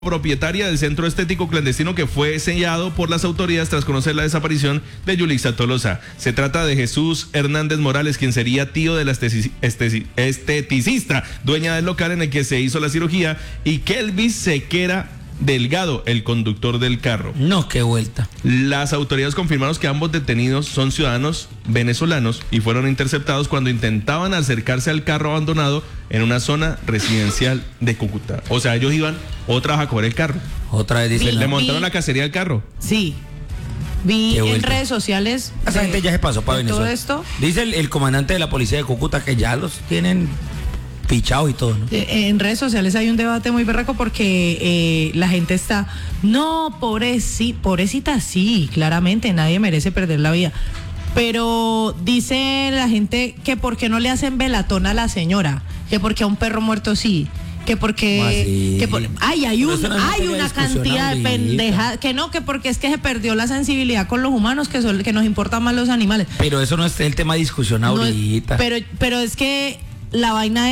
propietaria del centro estético clandestino que fue sellado por las autoridades tras conocer la desaparición de Yulisa Tolosa. Se trata de Jesús Hernández Morales, quien sería tío de la esteticista, dueña del local en el que se hizo la cirugía, y Kelvis Sequera Delgado, el conductor del carro. No, qué vuelta. Las autoridades confirmaron que ambos detenidos son ciudadanos venezolanos y fueron interceptados cuando intentaban acercarse al carro abandonado en una zona residencial de Cúcuta. O sea, ellos iban otra vez a coger el carro. Otra vez dice. Le montaron la cacería al carro. Sí. Vi en redes sociales. Esa gente ya se pasó para Venezuela. Todo esto. Dice el comandante de la policía de Cúcuta que ya los tienen fichados y todo, ¿no? En redes sociales hay un debate muy berraco porque la gente está, no, pobrecita, sí, claramente, nadie merece perder la vida. Pero dice la gente que por qué no le hacen velatón a la señora, que porque a un perro muerto sí, que porque hay una cantidad de pendejadas, que no, que porque es que se perdió la sensibilidad con los humanos, que nos importan más los animales. Pero eso no es el tema de discusión ahorita. Pero es que la vaina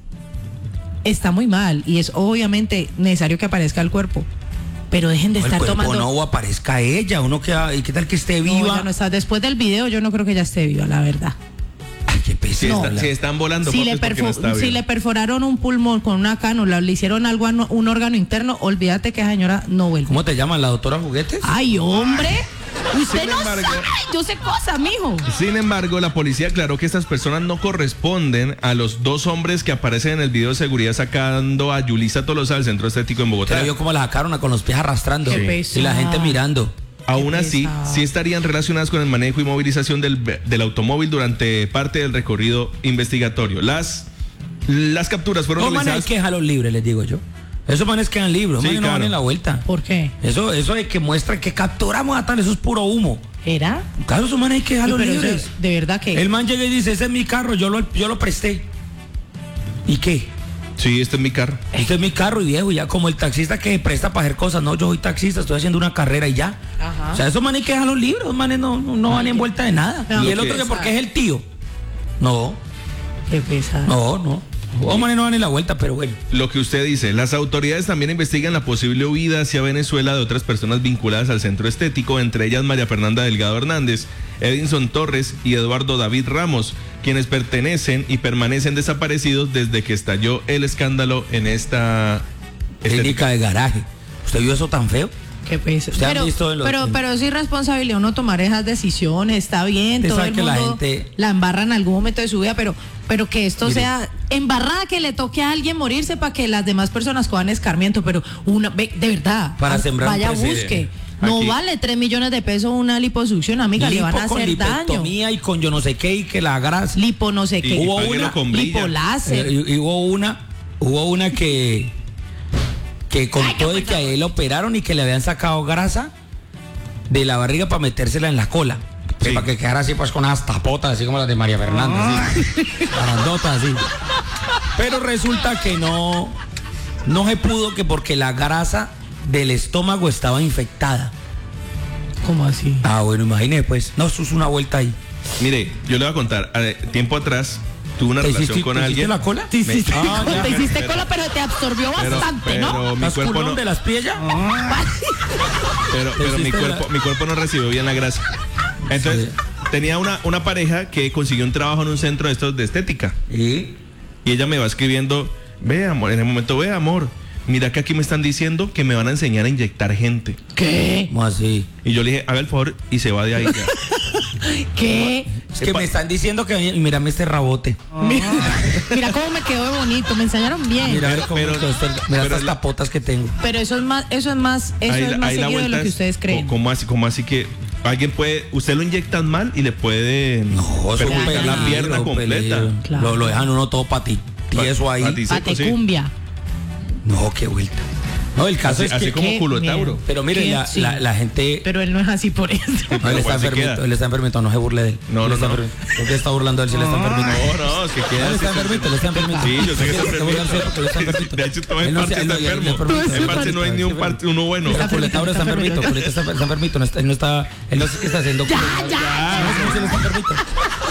está muy mal y es obviamente necesario que aparezca el cuerpo. Pero dejen de estar tomando. No aparezca ella, uno queda, ¿y qué tal que esté viva? No, ya no está. Después del video yo no creo que ella esté viva, la verdad. Ay, qué pesado. Si están volando. Si le perforaron un pulmón con una cánula, le hicieron algo a un órgano interno, olvídate que esa señora no vuelve. ¿Cómo te llaman, la doctora Juguetes? Ay, hombre. Usted no sabe, yo sé cosas, mijo. Sin embargo, la policía aclaró que estas personas no corresponden a los dos hombres que aparecen en el video de seguridad sacando a Yulisa Tolosa del centro estético en Bogotá. Pero yo como la sacaron con los pies arrastrando y la gente mirando. Aún así, sí estarían relacionadas con el manejo y movilización del automóvil durante parte del recorrido investigatorio. Las capturas fueron realizadas. Hay que dejarlos libres, les digo yo. Esos manes quedan libres, sí, no van en la vuelta. ¿Por qué? Eso de que muestra que capturamos a tal, eso es puro humo. ¿Era? Claro, esos manes hay que dejarlos libres. De verdad que. El man llega y dice, ese es mi carro, yo lo presté. ¿Y qué? Sí, este es mi carro. Este es mi carro, y viejo, ya como el taxista que presta para hacer cosas. No, yo soy taxista, estoy haciendo una carrera y ya. Ajá. O sea, esos manes hay que dejarlos libres, esos manes no van en vuelta de nada. No, y el otro que porque es el tío. No. Qué pesado. No. Los manes no van en la vuelta, pero bueno. Lo que usted dice, las autoridades también investigan la posible huida hacia Venezuela de otras personas vinculadas al centro estético, entre ellas María Fernanda Delgado Hernández, Edinson Torres y Eduardo David Ramos, quienes pertenecen y permanecen desaparecidos desde que estalló el escándalo en esta clínica de garaje. ¿Usted vio eso tan feo? Qué pesa. Pero es irresponsabilidad uno tomar esas decisiones, está bien, todo el mundo la embarra en algún momento de su vida, pero que esto sea embarrada, que le toque a alguien morirse para que las demás personas cojan escarmiento, pero de verdad, para sembrar vaya, busque. No vale 3 millones de pesos una liposucción, amiga, le van a hacer daño. Y con yo no sé qué, y que la grasa. Lipo no sé qué. Hubo una lipoláser. Hubo una que contó de que a él operaron y que le habían sacado grasa de la barriga para metérsela en la cola. Sí. Para que quedara así pues con unas tapotas, así como las de María Fernanda, así, grandotas, así. Pero resulta que no se pudo, que porque la grasa del estómago estaba infectada. ¿Cómo así? Bueno, imagínese pues. No, eso es una vuelta ahí. Mire, yo le voy a contar, tiempo atrás tuve una relación con alguien. ¿Te hiciste la cola? Te hiciste cola, pero te absorbió bastante, ¿no? Mi cuerpo no, de las piellas. Pero mi cuerpo no recibió bien la grasa. Entonces, tenía una pareja que consiguió un trabajo en un centro de estos de estética. Y ella me va escribiendo, ve amor, en el momento, ve amor, mira que aquí me están diciendo que me van a enseñar a inyectar gente. ¿Qué? ¿Cómo así? Y yo le dije, haga el favor, y se va de ahí ya. ¿Qué? Es que me están diciendo que mírame este rabote. Mira cómo me quedó de bonito, me enseñaron bien. Mira estas tapotas que tengo. Pero eso es más seguido de lo que ustedes creen. ¿Cómo así que alguien puede, usted lo inyectan mal y le puede perjudicar la pierna completa? Claro. Lo dejan uno todo tieso ahí. Patecumbia. Sí. No, qué vuelta. No, el caso es que así como culo de Tauro. Pero mire, la gente. Pero él no es así por eso. No, él está enfermito, no se burle de él. No. ¿Por qué está burlando de él si le está enfermito? No, es que queda. Él está enfermito. Sí, yo sé que está enfermito. De hecho, todo el parte está enfermo. En parte no hay ni uno bueno. El Tauro está enfermito. Está enfermito. Él no sé qué está haciendo. Ya. No sé si él está enfermito.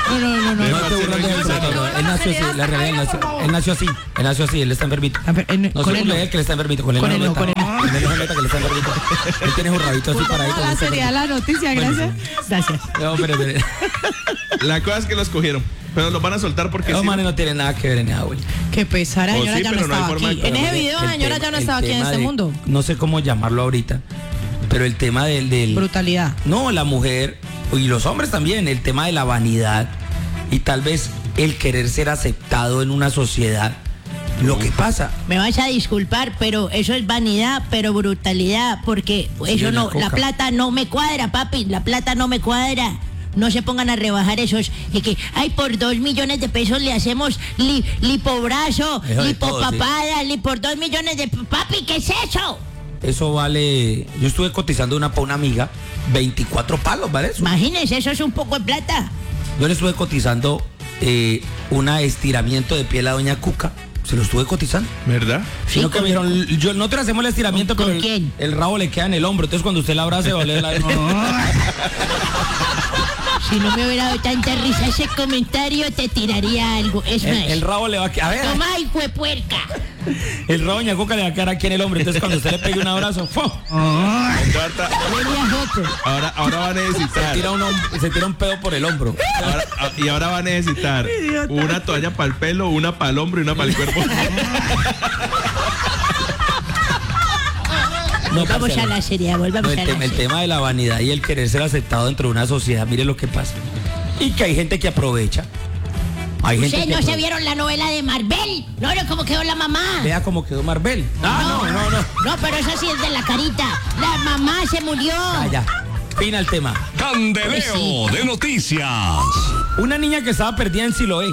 No. No te burles de él, él nació así, la realidad, él nació así, él está enfermito. No Con se él no. burle que él está enfermito, con él Con no él se no, meta. con él no. Con él no se meta que él está enfermito. Él tiene un rabito así paradito. La seriedad de la noticia, gracias. Gracias. No, espere. La cosa es que los cogieron, pero los van a soltar porque Los sí. manes no tienen nada que ver en nada, güey. Qué pesar, la Oh, señora sí, ya no pero no hay estaba forma aquí. de En ese parar. video la señora ya no estaba aquí en este mundo. No sé cómo llamarlo ahorita, pero el tema del Brutalidad. no, la mujer y los hombres también, el tema de la vanidad y tal vez el querer ser aceptado en una sociedad. Lo que pasa, Me vas a disculpar, pero eso es vanidad, pero brutalidad, porque eso la no, la coca. plata no me cuadra, papi, la plata no me cuadra. No se pongan a rebajar esos, y que, ay, por 2 millones de pesos le hacemos lipobrazo, Eso de lipopapada, por 2 millones de... Papi, ¿qué es eso? eso vale, yo estuve cotizando para una amiga, 24 palos, ¿vale? Eso. Imagínense, eso es un poco de plata. Yo le estuve cotizando un estiramiento de piel a doña Cuca. Se lo estuve cotizando. ¿Verdad? Sí, Sino que me dijeron, nosotros hacemos el estiramiento, ¿Con pero quién? el rabo le queda en el hombro. Entonces cuando usted la abrace, va a oler la... Si no me hubiera dado tanta risa ese comentario, te tiraría algo. Es más, el rabo le va a quedar... A ver, toma, hijo de puerca. el rabo doña Cuca le va a quedar aquí en el hombro. Entonces cuando usted le pegue un abrazo, ¡fum! Marta, Huele a jopo. ahora va a necesitar. Se tira un pedo por el hombro. Ahora va a necesitar una toalla para el pelo, una para el hombro y una para el cuerpo. No, Vamos parcero. a la serie, volvamos No, a la el serie. tema de la vanidad y el querer ser aceptado dentro de una sociedad, mire lo que pasa. Y que hay gente que aprovecha. Hay gente ¿Ustedes que no se aprovecha. vieron la novela de Marvel? No, cómo quedó la mamá. Vea cómo quedó Marvel. No. No, pero esa sí es de la carita. La mamá se murió. Ya. Fin al tema. Candeleo de noticias. Una niña que estaba perdida en Siloé.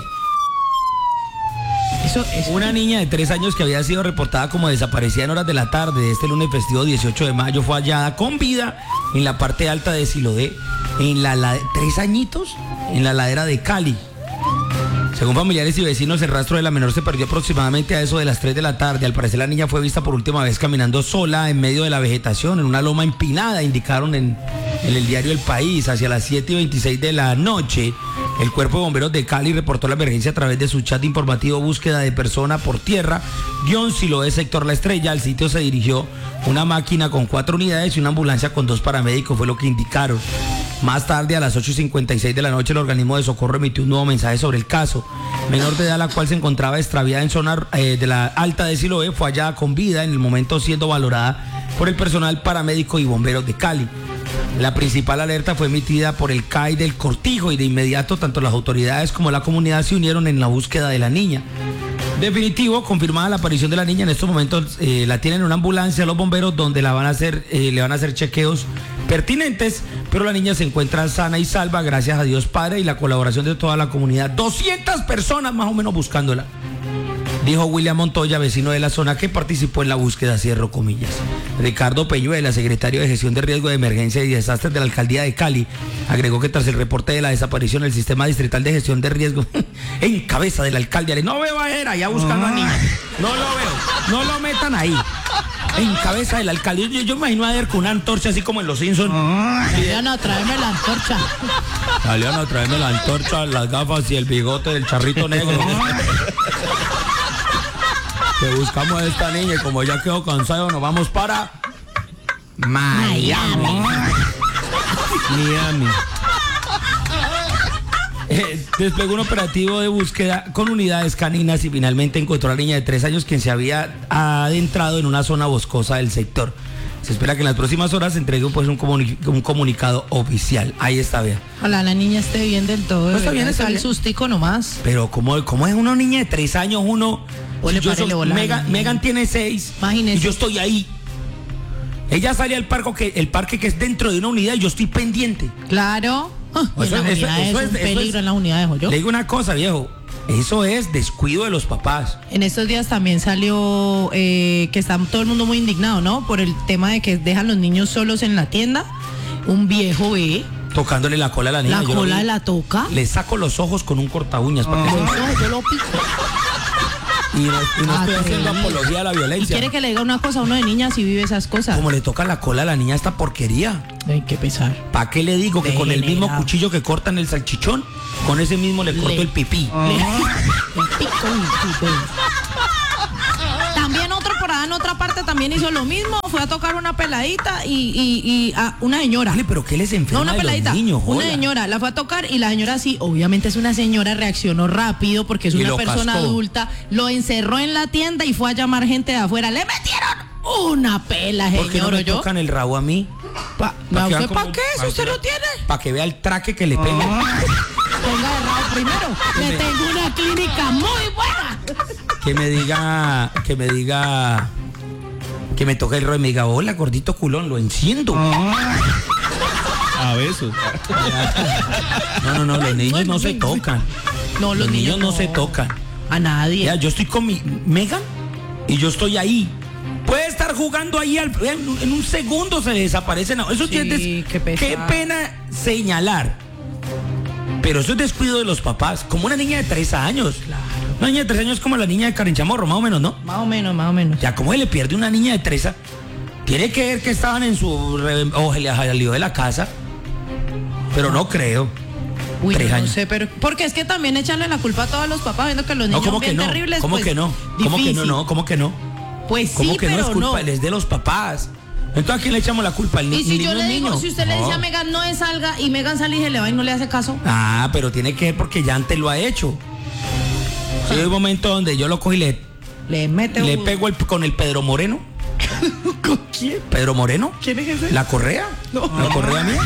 Una niña de 3 años que había sido reportada como desaparecida en horas de la tarde de este lunes festivo 18 de mayo fue hallada con vida en la parte alta de Siloé, en la 3 añitos, en la ladera de Cali. Según familiares y vecinos, el rastro de la menor se perdió aproximadamente a eso de las 3 de la tarde. Al parecer la niña fue vista por última vez caminando sola en medio de la vegetación, en una loma empinada, indicaron en el diario El País. Hacia las 7:26 de la noche, el Cuerpo de Bomberos de Cali reportó la emergencia a través de su chat informativo Búsqueda de persona por tierra, Siloé, sector La Estrella. Al sitio se dirigió una máquina con 4 unidades y una ambulancia con 2 paramédicos, fue lo que indicaron. Más tarde, a las 8:56 de la noche, el organismo de socorro emitió un nuevo mensaje sobre el caso. Menor de edad, la cual se encontraba extraviada en zona de la alta de Siloé, fue hallada con vida, en el momento siendo valorada por el personal paramédico y bomberos de Cali. La principal alerta fue emitida por el CAI del Cortijo y de inmediato tanto las autoridades como la comunidad se unieron en la búsqueda de la niña. Definitivo, confirmada la aparición de la niña, en estos momentos la tienen en una ambulancia los bomberos donde le van a hacer chequeos pertinentes, pero la niña se encuentra sana y salva, gracias a Dios Padre y la colaboración de toda la comunidad. 200 personas más o menos buscándola, dijo William Montoya, vecino de la zona que participó en la búsqueda, cierro comillas. Ricardo Peñuela, secretario de Gestión de Riesgo de Emergencia y Desastres de la Alcaldía de Cali, agregó que tras el reporte de la desaparición, el Sistema Distrital de Gestión de Riesgo, en cabeza del alcalde, no veo a era ya buscando a niña, no lo veo, no lo metan ahí. En cabeza del alcalde, yo imagino a ver con una antorcha así como en Los Simpsons. Diana, tráeme la antorcha. Aliana, tráeme la antorcha, las gafas y el bigote del charrito negro. Que buscamos a esta niña y como ya quedó cansado, nos vamos para Miami. Desplegó un operativo de búsqueda con unidades caninas y finalmente encontró a la niña de 3 años quien se había adentrado en una zona boscosa del sector. Se espera que en las próximas horas se entregue pues, un comunicado oficial. Ahí está, vea. Ojalá la niña esté bien del todo. No, está bien, está el bien. sustico nomás. Pero ¿cómo es una niña de 3 años? Ole, párele bola. Megan tiene 6. Imagínese. Y yo estoy ahí. Ella sale al parque que es dentro de una unidad y yo estoy pendiente. Claro. Y en las unidades es un peligro en las unidades, ¿o yo? Le digo una cosa, viejo. Eso es descuido de los papás. En estos días también salió que está todo el mundo muy indignado, ¿no? Por el tema de que dejan los niños solos en la tienda. Un viejo ve, Tocándole la cola a la niña. la Yo lo cola vi. la toca. Le saco los ojos con un corta uñas. Para que Los ojos, yo lo pico. Y no estoy haciendo Atrevido. apología a la Y violencia. quiere que le diga una cosa, uno de niña si vive esas cosas. Como le toca la cola a la niña esta porquería. Hay que pesar. ¿Para qué le digo que con el mismo Degenerado. cuchillo que cortan el salchichón, con ese mismo le corto el pipí? El pico y pico. También otro por allá en otra parte también hizo lo mismo, fue a tocar una peladita y a una señora. Dale, pero ¿qué les enferma No, una de los peladita, niños? una Joda. señora, la fue a tocar y la señora sí, obviamente es una señora, reaccionó rápido porque es Y una lo persona cascó. adulta, lo encerró en la tienda y fue a llamar gente de afuera, le metieron una pela, ¿Por qué no señor, me yo. tocan el rabo a mí? ¿No, que ¿usted vean para cómo- qué? Si usted no tiene, Para que vea el traque que le pega. ponga de rabo primero, le tengo una clínica muy buena. Que me diga, que me toque el rollo y me diga, hola, gordito culón, lo enciendo. A besos. No, los niños no se tocan. No, Los niños no se tocan. A nadie. Ya, yo estoy con mi Megan y yo estoy ahí. Puede estar jugando ahí, en un segundo se desaparece. No, eso Sí, sí qué pesar. qué pena señalar. Pero eso es descuido de los papás. Como una niña de 3 años. Claro. Una niña de 3 años es como la niña de Karen Chamorro, más o menos, ¿no? Más o menos. Ya, ¿cómo se le pierde una niña de 3 años? Tiene que ver que estaban en su... o se le salió de la casa. Pero no creo. Uy, 3 yo no años. sé, pero porque es que también echarle la culpa a todos los papás viendo que los niños No, ¿cómo son que bien no? terribles. ¿Cómo pues, que no? ¿Cómo que difícil. no? ¿Cómo que no? Pues ¿Cómo sí, que no pero es culpa? no. Es de los papás. Entonces, ¿a quién le echamos la culpa? ¿El Y si niño yo es le digo, niño? si usted le dice No. a Megan no salga y Megan sale y se le va y no le hace caso. Ah, pero tiene que ver porque ya antes lo ha hecho. Si hay un momento donde yo lo cojo y Le mete le un- pego con el Pedro Moreno. ¿Con quién? ¿Pedro Moreno? ¿Quién es ese? ¿La correa? ¿La correa mía?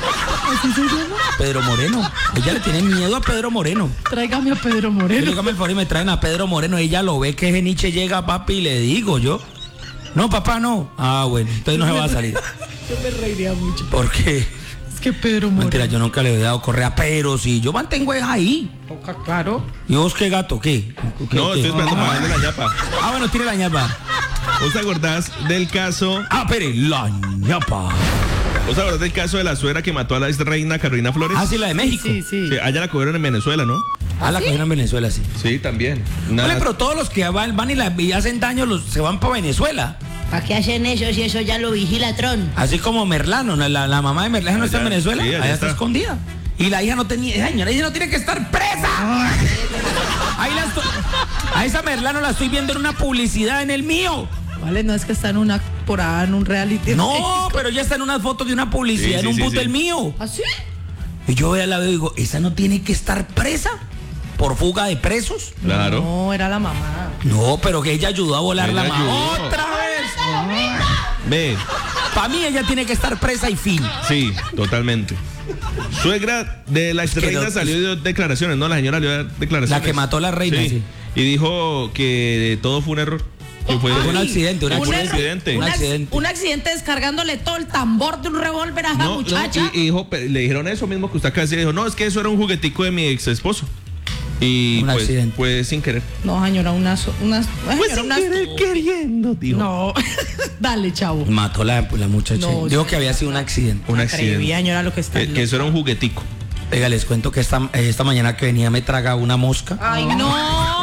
Pedro Moreno. Ella le tiene miedo a Pedro Moreno. Tráigame a Pedro Yo Moreno. dígame el favor y me traen a Pedro Moreno. Ella lo ve que ese Nietzsche llega, papi, y le digo yo. No, papá, no. Ah, bueno, entonces no se va a salir. Yo me reiría mucho. ¿Por qué? Es que Pedro Moreno. Mentira, yo nunca le he dado correa, pero si yo mantengo es ahí. Claro. ¿Y vos qué gato? ¿Qué? ¿Qué? No, estoy esperando para darle la ñapa. Ah, bueno, tire la ñapa. ¿Vos te acordás del caso? Ah, espere, la ñapa. ¿Vos te acordás del caso de la suegra que mató a la ex reina Carolina Flores? Ah, sí, la de México. Sí. Sí, allá la cogieron en Venezuela, ¿no? Ah, la cogieron en Venezuela, sí. Sí, también. Vale, pero todos los que van y hacen daño se van para Venezuela. ¿Para qué hacen eso si eso ya lo vigila Tron? Así como Merlano, la mamá de Merlano no está en Allá, Venezuela, sí, allá allá está está. escondida. Y la hija no tenía, señora, ella no tiene que estar presa. Ahí a esa Merlano la estoy viendo en una publicidad en el mío. Vale, no es que está en una temporada en un reality. No, pero ya está en unas fotos de una publicidad Sí, en un sí, bus sí. del mío. ¿Así? Y yo la veo y digo, ¿esa no tiene que estar presa por fuga de presos? Claro. No, era la mamá. No, pero que ella ayudó a volar Ella la mamá. ayudó. ¡Otra vez! Ve, Para mí ella tiene que estar presa y fin. sí, totalmente. Suegra de la ex reina no- salió y dio declaraciones, ¿no? La señora dio declaraciones. La que mató a la reina, sí. Y dijo que todo fue un error. Que fue Fue un accidente, un er- accidente. Un accidente. Un accidente descargándole todo el tambor de un revólver a esa No, muchacha. no, y dijo, le dijeron eso mismo que usted acá decía, dijo, no, es que eso era un juguetico de mi ex esposo. Y Un pues, accidente. pues sin querer. No, señora, queriendo, dijo. No, dale, chavo. Mató la muchacha. No, Dijo que había sido un accidente. Un Atrevida, accidente. señora, lo que está. Que eso era un juguetico. Oiga, les cuento que esta mañana que venía me traga una mosca. Ay, no.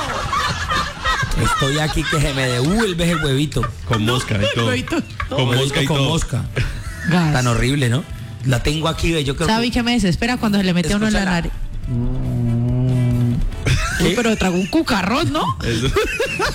Estoy aquí que se me devuelve ese huevito. Con mosca y todo. huevito. Con Huevito mosca y con todo. mosca. Gas. Tan horrible, ¿no? La tengo aquí, ve, yo creo ¿Sabe qué me desespera cuando se le mete a uno en la Escúchala. nariz? Uy, pero tragó un cucarrón, ¿no? Eso.